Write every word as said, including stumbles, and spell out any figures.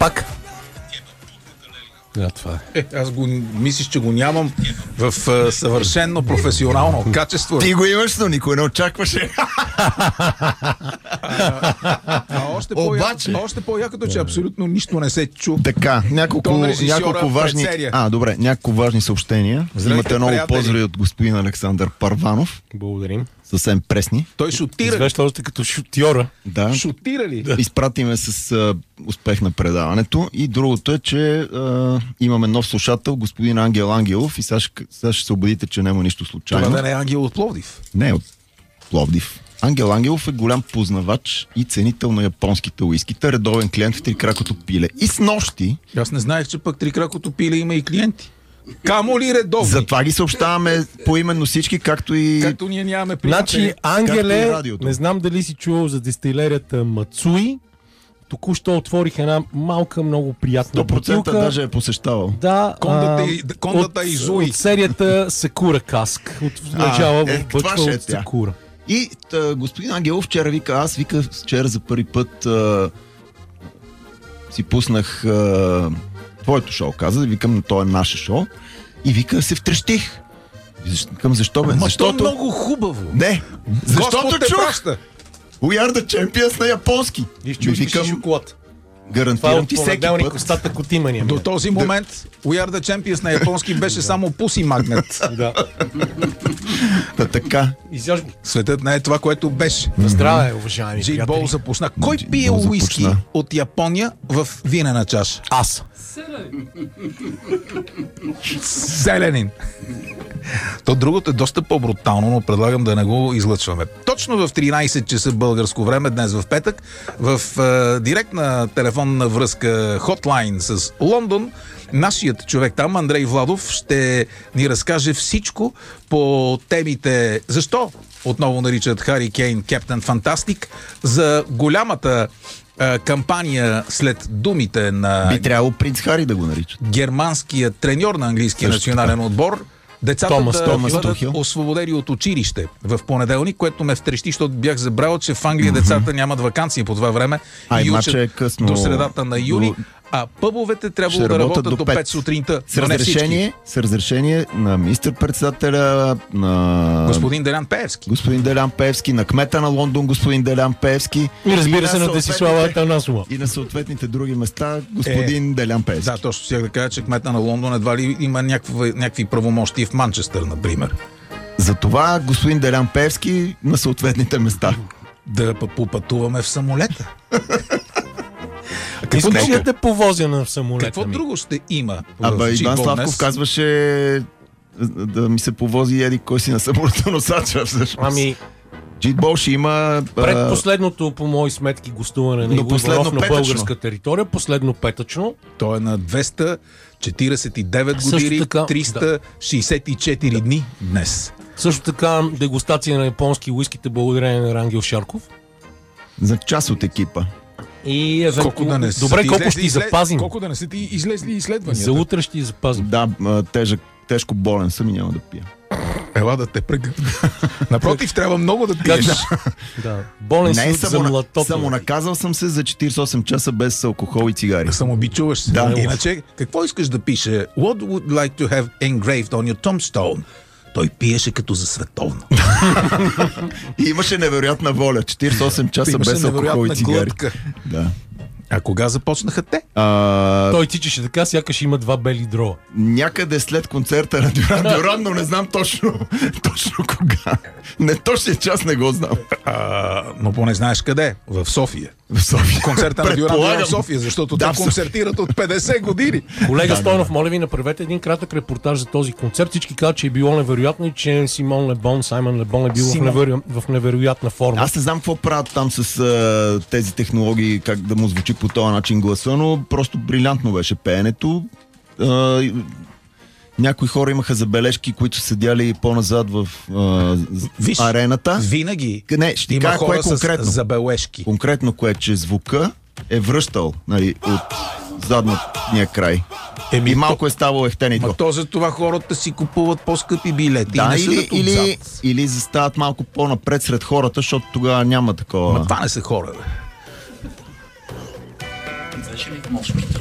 Пак. Да, това е. Е, аз го мислиш, че го нямам в uh, съвършено професионално качество. Ти го имаш, но никой не очакваше. А, а още, Обаче... по още по-якото, че абсолютно нищо не се чу. Така, няколко, няколко важни... А, добре, няколко важни съобщения. Здравейте, имате много приятели. поздрави от господин Александър Парванов. Благодарим. Съвсем пресни. Той шутира. Извеща още като шутьора. Да. Шутира ли? Да. Изпратиме с а, успех на предаването. И другото е, че а, имаме нов слушател, господин Ангел Ангелов. И сега ще, сега ще се убедите, че няма нищо случайно. Това да не е Ангел от Пловдив. Не от Пловдив. Ангел Ангелов е голям познавач и ценител на японските уискита, редовен клиент в Трикракото пиле. И с нощи... Аз не знаех, че пък Трикракото пиле има и клиенти. Камо ли редовни? Затова ги съобщаваме поименно всички, както и... Както ние нямаме приятели. Значи, Ангеле, радиото. не знам дали си чувал за дистилерията Мацуи. Току-що отворих една малка, много приятна сто процента бутилка. даже е посещавал. Да, Кондата а, и- кондата от, и Зуи. от серията Сакура Каск. От начала е, в това бъчва ще е от тя. Сакура. И тъ, господин Ангелов вчера вика, аз вика вчера за първи път а, си пуснах а, твоето шоу, каза, викам, то е наше шоу. И вика, се втрещих. Към защо бе? Ма Защото... то много хубаво. Не, защото Господ те чух праща. We are the champions на японски. Виж, чуеш ли Викам, си шоколад? Това е гарантирам от ти всеки понеделник, път. остатък от имания. До този момент We are the champions на японски беше само пуси магнет. Да. Та, така. Изяж го. Светът не е това, което беше. На здраве, уважаеми Джит Бол приятели. започна. Кой Джит пие Бол уиски започна. от Япония в винена чаша? Аз. Зеленин. То другото е доста по-брутално, но предлагам да не го излъчваме. Точно в тринайсет часа българско време, днес в петък, в е, директна телефонна връзка хотлайн с Лондон, нашият човек там, Андрей Владов, ще ни разкаже всичко по темите защо отново наричат Хари Кейн Кептен Фантастик, за голямата е, кампания след думите на Би трябвало принц Хари да го наричат. германския треньор на английския Също национален отбор, децата Томас да Тухел. бъдат Тухел. освободени от училище в понеделник, което ме втрещи, защото бях забрал, че в Англия децата нямат ваканции по това време Ай, и мача е учат късно. до средата на юли, До- а пъбовете трябвало Ще да работят работят до до пет пет сутринта. С но не всички. разрешение, с разрешение на министър-председателя, на Господин Делян Пеевски. господин Делян Пеевски, на кмета на Лондон, господин Делян Пеевски. И разбира на се на съответните- Десислава Атанасова. И на съответните други места, господин Е, Делян Пеевски. Да, точно сега да кажа, че кмета на Лондон едва ли има някакви, някакви правомощи в Манчестър, например. Затова господин Делян Пеевски на съответните места. Да п- попътуваме в самолета. Искаш ли нека? да те повозя на самолета Какво ми? друго ще има Абе, в Иван Джитбол Славков днес? казваше да ми се повози еди кой си на самолетоносача всъщност. Ами, Джитбол ще има... а, предпоследното, по мои сметки, гостуване на Но Иво последно Иванов на петъчно. българска територия, последно петъчно. Той е на двеста четирийсет и девет Също години, така, триста шейсет и четири дни днес. Също така дегустация на японски уиските благодарение на Рангел Шарков. За част от екипа. И евентуално... Колко да не са Добре, ти колко излезли ще ти излез- запазим? Колко да не са ти излезли изследвания? За утре ще ти запазим. Да, а, тежък, тежко болен съм и няма да пия. Ела да те прегърна. Напротив, трябва много да пиеш. Да. Болен си Не, от само, замлатото. само наказал съм се за четирийсет и осем часа без алкохол и цигари. Самообичуваш се. Да. Иначе, какво искаш да пише? What would like to have engraved on your tombstone? Той пиеше като за световно. И имаше невероятна воля. четирийсет и осем часа Имаше без алкохол и невероятна цигари. глътка. Да. А кога започнаха те? А, Той тичаше така, сякаш има два бели дрова. някъде след концерта на Дюран Дюран, но не знам точно, точно кога. Не, точния час не го знам. А, но поне знаеш къде? В София. В София. Концерта на Дюран Дюран Предполагам. в София, защото Да, те в София. концертират от петдесет години. Колега Стойнов, моля ви, направете един кратък репортаж за този концерт. Всички казват, че е било невероятно и че Симон Лебон, Саймън Лебон е бил в, Симон. неверо... в невероятна форма. Аз не знам какво правят там с а, тези технологии, как да му звучи по този начин гласа, но просто брилянтно беше пеенето. А, и- някои хора имаха забележки, които са седяли по-назад в а, Виж, арената. Винаги Не, ще ти има кажа кое хора е конкретно. с забележки. Конкретно кое, че звука е връщал, нали, от задния край. Еми, И малко е ставало ехтенито. Ма то за това хората си купуват по-скъпи билети. Да, и не или, съдят или, отзад. или застават малко по-напред сред хората, защото тогава няма такова. Ма това не са хора, бе. вечер и може би